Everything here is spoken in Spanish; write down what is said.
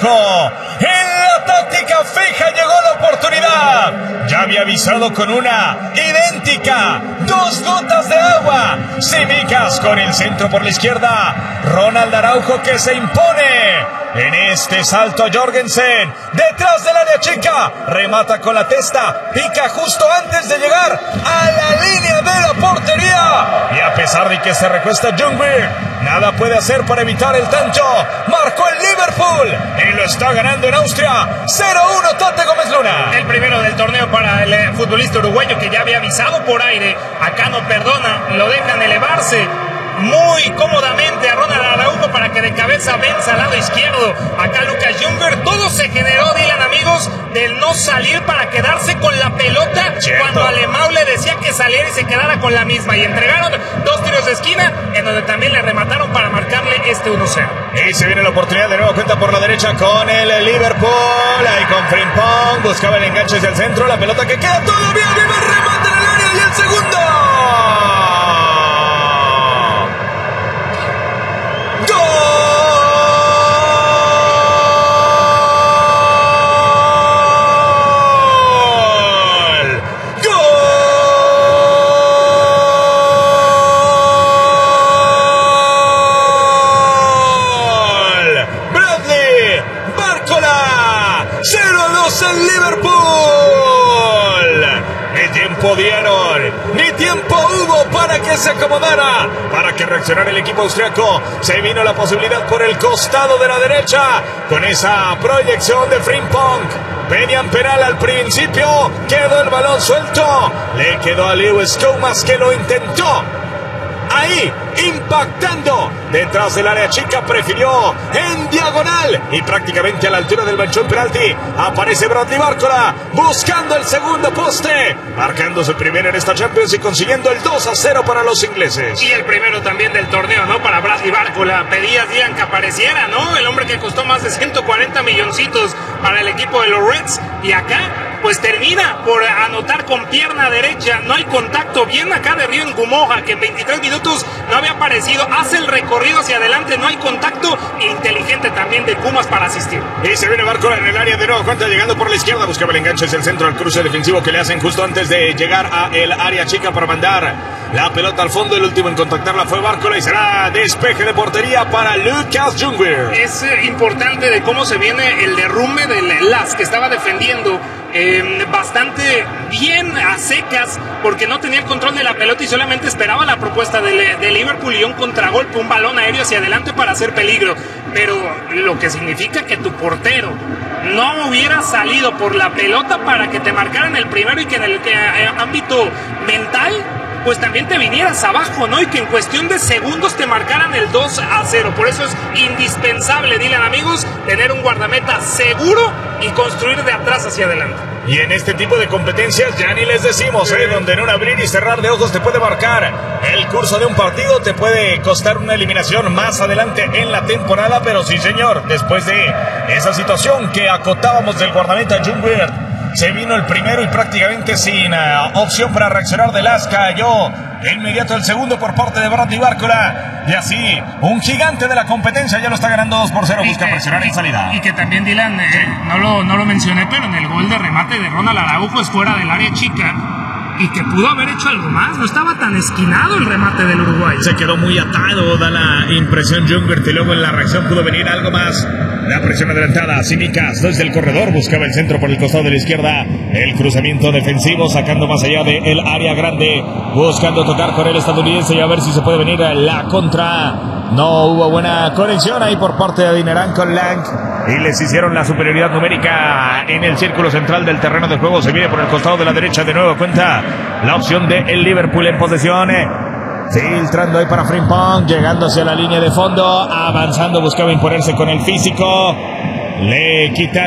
Araujo. En la táctica fija llegó la oportunidad. Ya había avisado con una idéntica. 2 gotas de agua. Tsimikas con el centro por la izquierda. Ronald Araujo que se impone. En este salto Jorgensen, detrás del área chica, remata con la testa, pica justo antes de llegar a la línea de la portería. Y a pesar de que se recuesta Ljungberg, nada puede hacer para evitar el tanto. Marcó el Liverpool y lo está ganando en Austria. 0-1 Tate Gómez Luna. El primero del torneo para el futbolista uruguayo que ya había avisado por aire. Acá no perdona, lo dejan elevarse muy cómodamente a Ronald Araujo para que de cabeza venza al lado izquierdo. Acá Lucas Ljungberg. Todo se generó, Dylan, amigos, del no salir para quedarse con la pelota. Cierto. Cuando Alemão le decía que saliera y se quedara con la misma. Y entregaron 2 tiros de esquina en donde también le remataron para marcarle este 1-0. Y se viene la oportunidad de nuevo cuenta por la derecha con el Liverpool. Ahí con Frimpong. Buscaba el enganche desde el centro. La pelota que queda todavía viva. Remate en el área y el segundo. En Liverpool. Ni tiempo dieron, ni tiempo hubo para que se acomodara, para que reaccionara el equipo austriaco. Se vino la posibilidad por el costado de la derecha, con esa proyección de Frimpong. Pedían penal al principio, quedó el balón suelto, le quedó a Lewis Comas que lo intentó. Ahí, impactando detrás del área chica, prefirió en diagonal y prácticamente a la altura del manchón penalti. Aparece Bradley Barcola buscando el segundo poste, marcando su primero en esta Champions y consiguiendo el 2-0 para los ingleses. Y el primero también del torneo, ¿no? Para Bradley Barcola. Pedías, Dylan, que apareciera, ¿no? El hombre que costó más de 140 milloncitos para el equipo de los Reds. Y acá, pues termina por anotar con pierna derecha. No hay contacto. Bien acá de Río en Gumoja, que en 23 minutos no había aparecido. Hace el recorrido hacia adelante, no hay contacto. Inteligente también de Kumas para asistir. Y se viene Barcola en el área de nuevo cuenta, llegando por la izquierda. Buscaba el enganche desde el centro al cruce defensivo que le hacen justo antes de llegar a el área chica para mandar la pelota al fondo. El último en contactarla fue Barcola y será despeje de portería para Lucas Ljungberg. Es importante de cómo se viene el derrumbe del Las, que estaba defendiendo bastante bien a secas, porque no tenía el control de la pelota y solamente esperaba la propuesta de Liverpool y un contragolpe, un balón aéreo hacia adelante para hacer peligro. Pero lo que significa que tu portero no hubiera salido por la pelota para que te marcaran el primero y que en el ámbito mental pues también te vinieras abajo, ¿no? Y que en cuestión de segundos te marcaran el 2-0. Por eso es indispensable, Dylan, amigos, tener un guardameta seguro y construir de atrás hacia adelante. Y en este tipo de competencias ya ni les decimos, donde en un abrir y cerrar de ojos te puede marcar el curso de un partido, te puede costar una eliminación más adelante en la temporada. Pero sí, señor, después de esa situación que acotábamos del guardameta Ljungberg, se vino el primero y prácticamente sin opción para reaccionar de Las, cayó de inmediato el segundo por parte de Bradley Barcola. Y así, un gigante de la competencia ya lo está ganando 2-0, busca presionar en salida. Y que también, Dylan, no lo mencioné, pero en el gol de remate de Ronald Araujo es fuera del área chica. Y que pudo haber hecho algo más, no estaba tan esquinado el remate del Uruguay. Se quedó muy atado, da la impresión Ljungberg, y luego en la reacción pudo venir algo más. La presión adelantada, Tsimikas desde el corredor, buscaba el centro por el costado de la izquierda. El cruzamiento defensivo, sacando más allá del área grande, buscando tocar con el estadounidense y a ver si se puede venir la contra. No hubo buena conexión ahí por parte de Adinarán con Lang y les hicieron la superioridad numérica en el círculo central del terreno de juego. Se viene por el costado de la derecha de nuevo cuenta la opción de el Liverpool en posesión. Filtrando ahí para Frimpong, llegando hacia la línea de fondo, avanzando, buscaba imponerse con el físico. Le quita